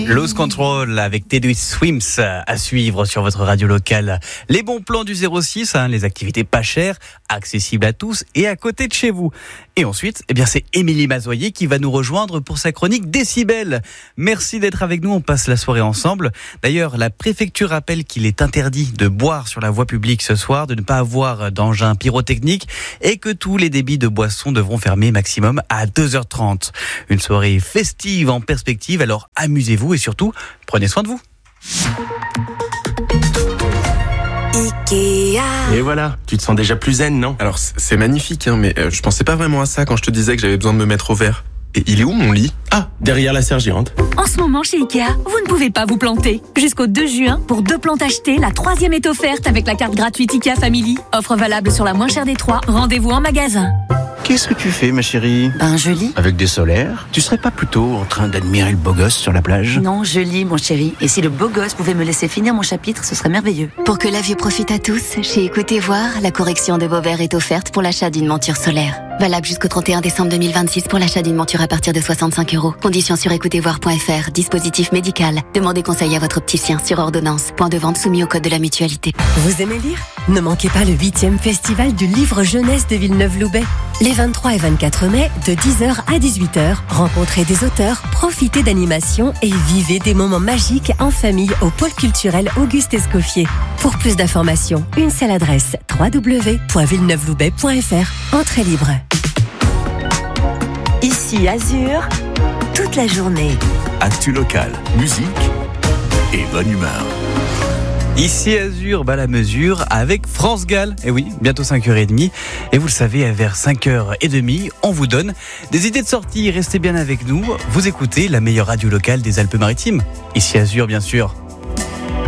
Lose Control avec Teddy Swims à suivre sur votre radio locale. Les bons plans du 06, les activités pas chères, accessibles à tous et à côté de chez vous. Et ensuite, c'est Émilie Mazoyer qui va nous rejoindre pour sa chronique Décibel. Merci d'être avec nous, on passe la soirée ensemble. D'ailleurs, la préfecture rappelle qu'il est interdit de boire sur la voie publique ce soir, de ne pas avoir d'engins pyrotechniques et que tous les débits de boissons devront fermer maximum à 2h30. Une soirée festive en perspective, alors amusez-vous et surtout, prenez soin de vous. Ikea. Et voilà, tu te sens déjà plus zen, non? Alors c'est magnifique, mais je pensais pas vraiment à ça quand je te disais que j'avais besoin de me mettre au vert. Et il est où mon lit? Ah, derrière la serre géante. En ce moment chez Ikea, vous ne pouvez pas vous planter. Jusqu'au 2 juin, pour 2 plantes achetées, la 3e est offerte avec la carte gratuite Ikea Family. Offre valable sur la moins chère des 3. Rendez-vous en magasin. Qu'est-ce que tu fais, ma chérie? Je lis. Avec des solaires? Tu serais pas plutôt en train d'admirer le beau gosse sur la plage? Non, je lis, mon chéri. Et si le beau gosse pouvait me laisser finir mon chapitre, ce serait merveilleux. Pour que la vue profite à tous, chez Écoutez Voir, la correction de vos verres est offerte pour l'achat d'une monture solaire. Valable jusqu'au 31 décembre 2026 pour l'achat d'une monture à partir de 65 €. Conditions sur écoutezvoir.fr. Dispositif médical. Demandez conseil à votre opticien sur ordonnance. Point de vente soumis au code de la mutualité. Vous aimez lire? Ne manquez pas le 8e festival du livre jeunesse de Villeneuve-Loubet. Les 23 et 24 mai, de 10h à 18h, rencontrez des auteurs, profitez d'animations et vivez des moments magiques en famille au pôle culturel Auguste Escoffier. Pour plus d'informations, une seule adresse, www.villeneuveloubet.fr. Entrée libre. Ici Azur, toute la journée. Actu local, musique et bonne humeur. Ici Azur, la mesure avec France Gall. Et oui, bientôt 5h30. Et vous le savez, vers 5h30, on vous donne des idées de sortie. Restez bien avec nous. Vous écoutez la meilleure radio locale des Alpes-Maritimes. Ici Azur, bien sûr.